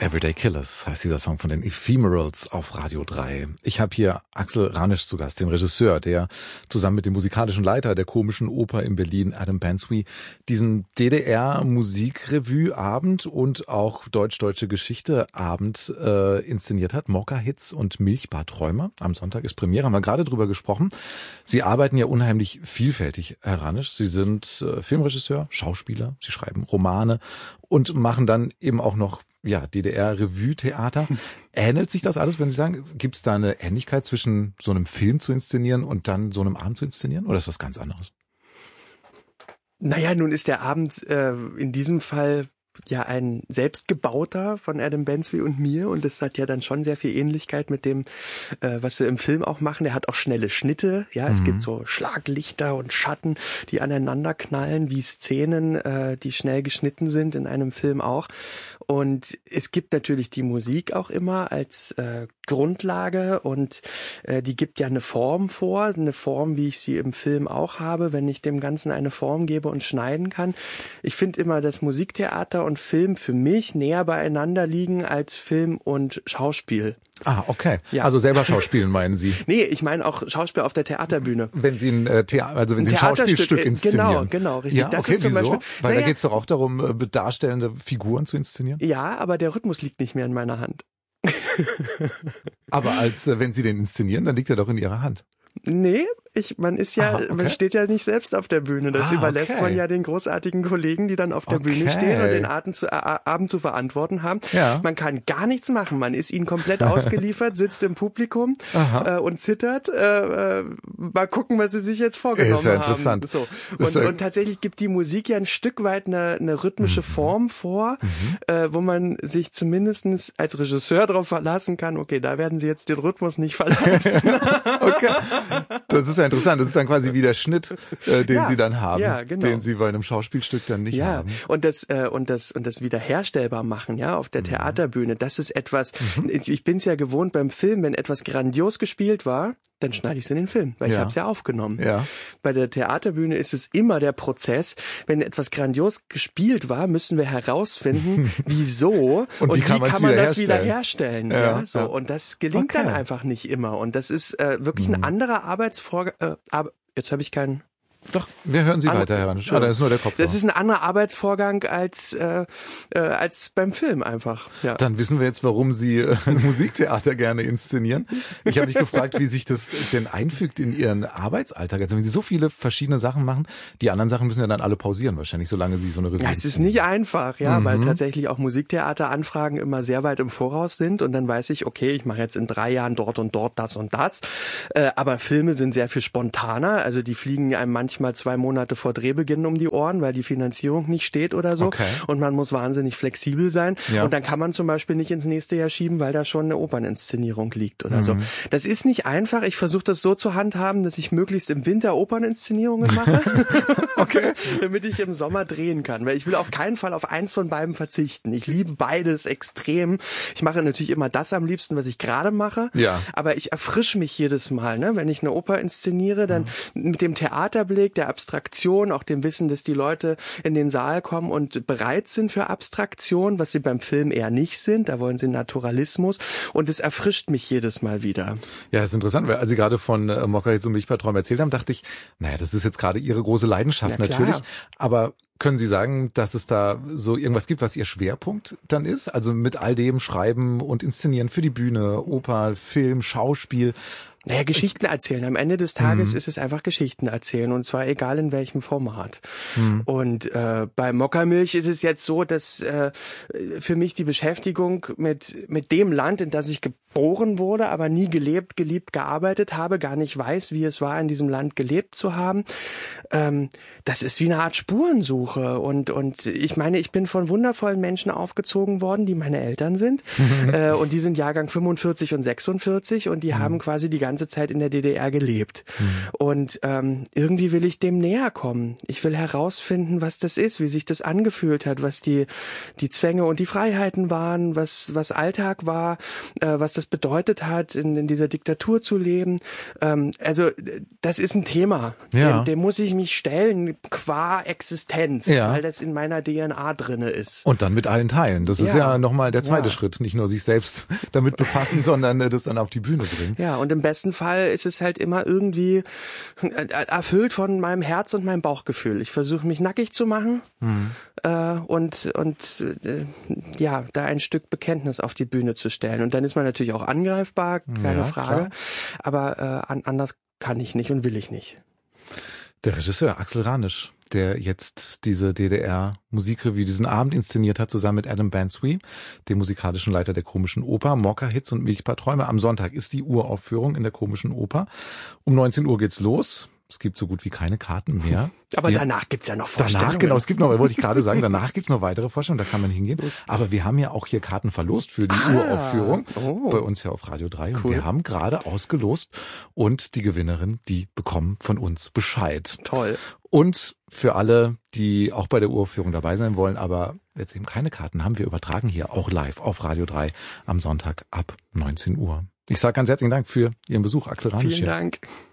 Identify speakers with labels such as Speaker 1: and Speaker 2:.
Speaker 1: Everyday Killers heißt dieser Song von den Ephemerals auf Radio 3. Ich habe hier Axel Ranisch zu Gast, den Regisseur, der zusammen mit dem musikalischen Leiter der Komischen Oper in Berlin, Adam Bansby, diesen DDR-Musikrevue-Abend und auch Deutsch-Deutsche Geschichte-Abend inszeniert hat. Mokka-Hits und Milchbadträume. Am Sonntag ist Premiere, haben wir gerade drüber gesprochen. Sie arbeiten ja unheimlich vielfältig, Herr Ranisch. Sie sind Filmregisseur, Schauspieler, Sie schreiben Romane und machen dann eben auch noch DDR-Revue-Theater. Ähnelt sich das alles, wenn Sie sagen, gibt es da eine Ähnlichkeit zwischen so einem Film zu inszenieren und dann so einem Abend zu inszenieren? Oder ist das was ganz anderes?
Speaker 2: Naja, nun ist der Abend in diesem Fall ja ein selbstgebauter von Adam Bansby und mir, und das hat ja dann schon sehr viel Ähnlichkeit mit dem, was wir im Film auch machen. Er hat auch schnelle Schnitte, ja, es gibt so Schlaglichter und Schatten, die aneinander knallen, wie Szenen, die schnell geschnitten sind, in einem Film auch. Und es gibt natürlich die Musik auch immer als Grundlage, und die gibt ja eine Form vor, eine Form, wie ich sie im Film auch habe, wenn ich dem Ganzen eine Form gebe und schneiden kann. Ich finde immer, dass Musiktheater und Film für mich näher beieinander liegen als Film und Schauspiel.
Speaker 1: Ah, okay.
Speaker 2: Ja.
Speaker 1: Also selber Schauspielen, meinen Sie?
Speaker 2: Nee, ich meine auch Schauspiel auf der Theaterbühne.
Speaker 1: Wenn Sie ein Schauspielstück inszenieren.
Speaker 2: Genau, richtig.
Speaker 1: Ja,
Speaker 2: das
Speaker 1: okay,
Speaker 2: ist zum
Speaker 1: wieso?
Speaker 2: Beispiel,
Speaker 1: Weil da geht es doch auch darum, darstellende Figuren zu inszenieren.
Speaker 2: Ja, aber der Rhythmus liegt nicht mehr in meiner Hand.
Speaker 1: Aber wenn Sie den inszenieren, dann liegt er doch in Ihrer Hand.
Speaker 2: Nee, man steht ja nicht selbst auf der Bühne. Das überlässt man ja den großartigen Kollegen, die dann auf der Bühne stehen und den Abend zu verantworten haben. Ja. Man kann gar nichts machen. Man ist ihnen komplett ausgeliefert, sitzt im Publikum und zittert. Mal gucken, was sie sich jetzt vorgenommen
Speaker 1: ist ja
Speaker 2: haben.
Speaker 1: Interessant.
Speaker 2: So. Und tatsächlich gibt die Musik ja ein Stück weit eine rhythmische Form vor, wo man sich zumindest als Regisseur darauf verlassen kann, okay, da werden sie jetzt den Rhythmus nicht verlassen.
Speaker 1: Okay. Das ist ja interessant. Das ist dann quasi wie der Schnitt, den Sie dann haben,
Speaker 2: genau.
Speaker 1: den Sie bei einem Schauspielstück dann nicht haben.
Speaker 2: Und das wiederherstellbar machen, ja, auf der Theaterbühne, das ist etwas, ich bin's ja gewohnt beim Film, wenn etwas grandios gespielt war, dann schneide ich es in den Film, weil ich habe es ja aufgenommen. Ja. Bei der Theaterbühne ist es immer der Prozess, wenn etwas grandios gespielt war, müssen wir herausfinden, wieso und wie kann man das wiederherstellen. Ja, so. Und das gelingt dann einfach nicht immer. Und das ist wirklich ein anderer Arbeitsvorgang. Jetzt habe ich keinen...
Speaker 1: Doch, wir hören Sie weiter, Herr Ranisch. Da ist nur der Kopf.
Speaker 2: Das ist ein anderer Arbeitsvorgang als beim Film einfach. Ja.
Speaker 1: Dann wissen wir jetzt, warum Sie Musiktheater gerne inszenieren. Ich habe mich gefragt, wie sich das denn einfügt in Ihren Arbeitsalltag. Also wenn Sie so viele verschiedene Sachen machen, die anderen Sachen müssen ja dann alle pausieren wahrscheinlich, solange Sie so eine Revue.
Speaker 2: Ja, es ist nicht einfach, weil tatsächlich auch Musiktheateranfragen immer sehr weit im Voraus sind, und dann weiß ich, okay, ich mache jetzt in 3 Jahren dort und dort das und das. Aber Filme sind sehr viel spontaner, also die fliegen einem manchmal 2 Monate vor Drehbeginn um die Ohren, weil die Finanzierung nicht steht oder so. Okay. Und man muss wahnsinnig flexibel sein. Ja. Und dann kann man zum Beispiel nicht ins nächste Jahr schieben, weil da schon eine Operninszenierung liegt oder so. Das ist nicht einfach. Ich versuche das so zu handhaben, dass ich möglichst im Winter Operninszenierungen mache, damit ich im Sommer drehen kann. Weil ich will auf keinen Fall auf eins von beiden verzichten. Ich liebe beides extrem. Ich mache natürlich immer das am liebsten, was ich gerade mache. Ja. Aber ich erfrische mich jedes Mal, ne? Wenn ich eine Oper inszeniere, dann mit dem Theaterblick, der Abstraktion, auch dem Wissen, dass die Leute in den Saal kommen und bereit sind für Abstraktion, was sie beim Film eher nicht sind. Da wollen sie Naturalismus, und es erfrischt mich jedes Mal wieder.
Speaker 1: Ja, das ist interessant, weil als Sie gerade von Mokka-Hits und Milchbadträume erzählt haben, dachte ich, naja, das ist jetzt gerade Ihre große Leidenschaft natürlich, aber können Sie sagen, dass es da so irgendwas gibt, was Ihr Schwerpunkt dann ist? Also mit all dem Schreiben und Inszenieren für die Bühne, Oper, Film, Schauspiel.
Speaker 2: Naja, Geschichten erzählen. Am Ende des Tages ist es einfach Geschichten erzählen, und zwar egal in welchem Format. Und bei Mokka-Milch ist es jetzt so, dass für mich die Beschäftigung mit dem Land, in das ich geboren wurde, aber nie gelebt, geliebt, gearbeitet habe, gar nicht weiß, wie es war, in diesem Land gelebt zu haben, das ist wie eine Art Spurensuche. Und ich meine, ich bin von wundervollen Menschen aufgezogen worden, die meine Eltern sind. Und die sind Jahrgang 45 und 46, und die haben quasi die ganze ganze Zeit in der DDR gelebt. Und irgendwie will ich dem näher kommen. Ich will herausfinden, was das ist, wie sich das angefühlt hat, was die Zwänge und die Freiheiten waren, was Alltag war, was das bedeutet hat, in dieser Diktatur zu leben. Also das ist ein Thema, dem muss ich mich stellen, qua Existenz, weil das in meiner DNA drinne ist.
Speaker 1: Und dann mit allen Teilen. Das ist ja nochmal der zweite Schritt. Nicht nur sich selbst damit befassen, sondern das dann auf die Bühne bringen.
Speaker 2: Ja, und im besten Fall ist es halt immer irgendwie erfüllt von meinem Herz und meinem Bauchgefühl. Ich versuche mich nackig zu machen und da ein Stück Bekenntnis auf die Bühne zu stellen. Und dann ist man natürlich auch angreifbar, keine Frage. Klar. Aber anders kann ich nicht und will ich nicht.
Speaker 1: Der Regisseur Axel Ranisch, der jetzt diese DDR-Musikrevue, diesen Abend inszeniert hat, zusammen mit Adam Bansby, dem musikalischen Leiter der Komischen Oper. Mokka-Hits und Milchbad-Träume. Am Sonntag ist die Uraufführung in der Komischen Oper. Um 19 Uhr geht's los. Es gibt so gut wie keine Karten mehr.
Speaker 2: Aber danach gibt's ja noch Vorstellungen.
Speaker 1: Danach, genau, es gibt noch, wollte ich gerade sagen, danach gibt's noch weitere Vorstellungen, da kann man hingehen. Aber wir haben ja auch hier Karten verlost für die Uraufführung bei uns ja auf Radio 3. Und wir haben gerade ausgelost und die Gewinnerin, die bekommen von uns Bescheid.
Speaker 2: Toll.
Speaker 1: Und für alle, die auch bei der Uraufführung dabei sein wollen, aber jetzt eben keine Karten haben, wir übertragen hier auch live auf Radio 3 am Sonntag ab 19 Uhr. Ich sage ganz herzlichen Dank für Ihren Besuch, Axel Ranisch.
Speaker 2: Vielen Dank.